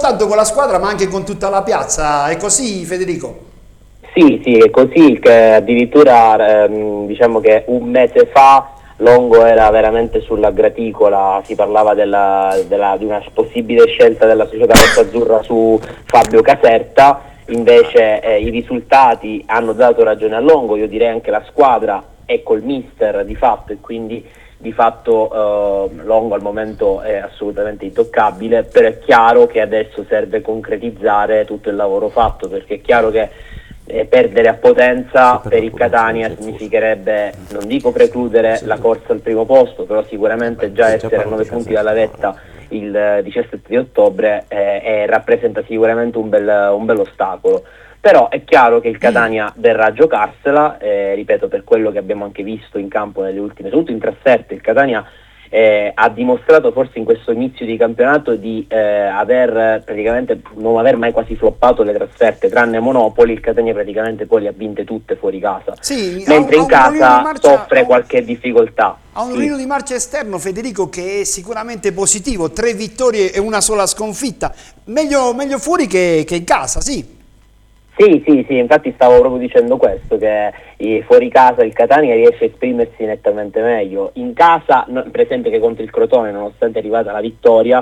soltanto con la squadra ma anche con tutta la piazza, è così Federico? Sì, sì, è così, che addirittura diciamo che un mese fa Longo era veramente sulla graticola, si parlava di una possibile scelta della società rossazzurra su Fabio Caserta, invece i risultati hanno dato ragione a Longo, io direi anche la squadra è col mister di fatto, e quindi di fatto Longo al momento è assolutamente intoccabile, però è chiaro che adesso serve concretizzare tutto il lavoro fatto, perché è chiaro che perdere a Potenza per il Catania significherebbe, non dico precludere la corsa al primo posto, però sicuramente già essere a 9 punti dalla vetta il 17 di ottobre rappresenta sicuramente un bel ostacolo. Però è chiaro che il Catania verrà a giocarsela, ripeto, per quello che abbiamo anche visto in campo nelle ultime, soprattutto in trasferte. Il Catania ha dimostrato forse in questo inizio di campionato di praticamente non aver mai quasi floppato le trasferte, tranne Monopoli. Il Catania praticamente poi le ha vinte tutte fuori casa, Sì, mentre in casa soffre qualche difficoltà. Ha un ritmo di marcia esterno, Federico, che è sicuramente positivo, 3 vittorie e una sola sconfitta, meglio fuori che in casa, sì. Sì, infatti stavo proprio dicendo questo, che fuori casa il Catania riesce a esprimersi nettamente meglio. In casa, per esempio che contro il Crotone, nonostante è arrivata la vittoria,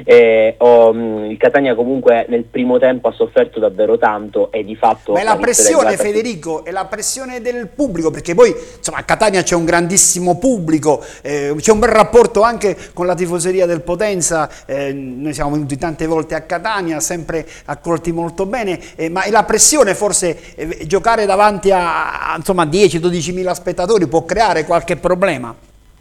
il Catania comunque nel primo tempo ha sofferto davvero tanto e di fatto... Ma è la pressione, Federico, è la pressione del pubblico, perché poi insomma a Catania c'è un grandissimo pubblico, c'è un bel rapporto anche con la tifoseria del Potenza, noi siamo venuti tante volte a Catania, sempre accolti molto bene, ma è la pressione forse, giocare davanti a insomma 10-12 mila spettatori può creare qualche problema?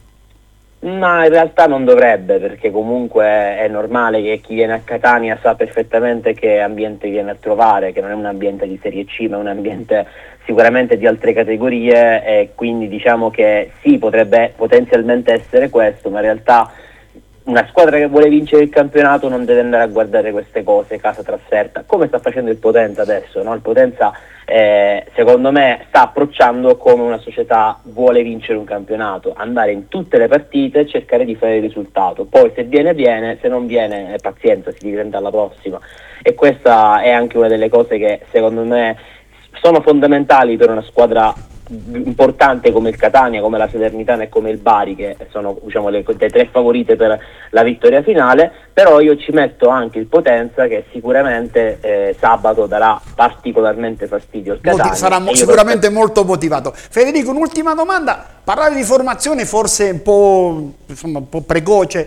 Ma in realtà non dovrebbe, perché comunque è normale che chi viene a Catania sa perfettamente che ambiente viene a trovare, che non è un ambiente di Serie C, ma è un ambiente sicuramente di altre categorie, e quindi diciamo che sì, potrebbe potenzialmente essere questo, ma in realtà una squadra che vuole vincere il campionato non deve andare a guardare queste cose, casa trasferta, come sta facendo il Potenza adesso, no? Il Potenza secondo me sta approcciando come una società vuole vincere un campionato, andare in tutte le partite e cercare di fare il risultato, poi se viene viene, se non viene pazienza, si riprende alla prossima, e questa è anche una delle cose che secondo me sono fondamentali per una squadra importante come il Catania, come la Salernitana e come il Bari, che sono diciamo le 3 favorite per la vittoria finale. Però io ci metto anche il Potenza, che sicuramente sabato darà particolarmente fastidio al Catania, sarà sicuramente molto motivato. Federico, un'ultima domanda, parlare di formazione forse un po' precoce,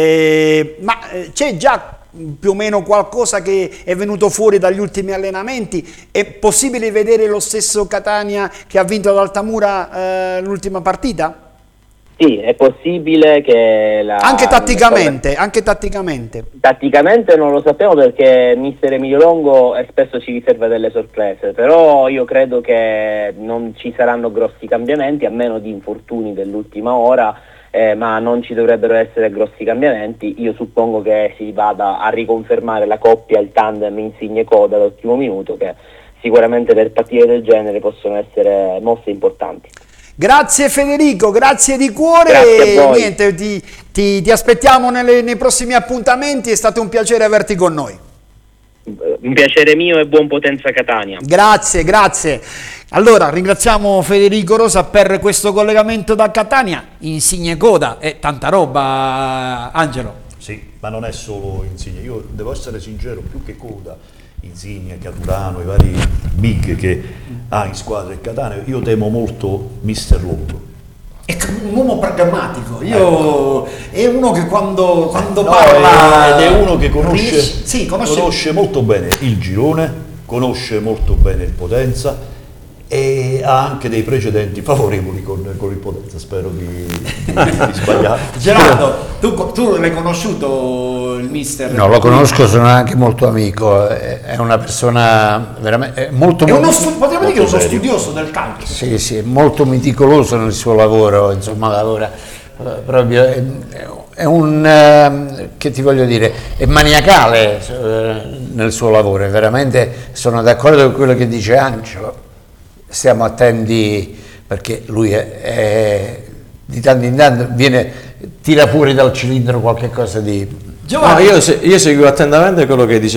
ma c'è già più o meno qualcosa che è venuto fuori dagli ultimi allenamenti? È possibile vedere lo stesso Catania che ha vinto ad Altamura l'ultima partita? Sì, è possibile che anche tatticamente, Tatticamente non lo sappiamo, perché mister Emilio Longo spesso ci riserva delle sorprese, però io credo che non ci saranno grossi cambiamenti, a meno di infortuni dell'ultima ora. Ma non ci dovrebbero essere grossi cambiamenti. Io suppongo che si vada a riconfermare la coppia, il tandem Insigne-Coda all'ultimo minuto, che sicuramente per partite del genere possono essere mosse importanti. Grazie Federico, grazie di cuore. Grazie a voi. Niente, ti aspettiamo nei prossimi appuntamenti, è stato un piacere averti con noi. Un piacere mio e buon Potenza Catania. Grazie. Allora, ringraziamo Federico Rosa per questo collegamento da Catania. Insigne Coda e tanta roba, Angelo. Sì, ma non è solo Insigne, io devo essere sincero, più che Coda, Insigne, Caturano, i vari big che ha in squadra il Catania, io temo molto mister Longo. È un uomo pragmatico, è uno che quando parla... Ed è uno che conosce molto bene il girone, conosce molto bene il Potenza e ha anche dei precedenti favorevoli con il Potenza, spero di sbagliare. Gerardo, tu l'hai conosciuto il mister? No, lo conosco, sono anche molto amico, è una persona veramente molto... potremmo dire che è uno studioso del calcio. Sì, è molto meticoloso nel suo lavoro, insomma lavora proprio, è un, che ti voglio dire, è maniacale nel suo lavoro, veramente sono d'accordo con quello che dice Angelo. Stiamo attenti, perché lui di tanto in tanto tira fuori dal cilindro qualche cosa di... No, io seguo attentamente quello che dice